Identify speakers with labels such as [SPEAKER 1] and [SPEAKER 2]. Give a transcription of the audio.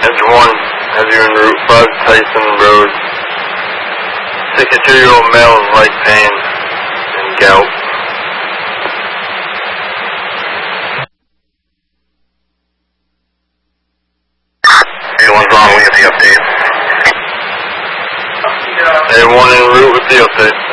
[SPEAKER 1] Edge 1, have you en route 5 Tyson Road. 62-year-old male with leg pain and gout. A1's on, we have the update. A1 en route with the update.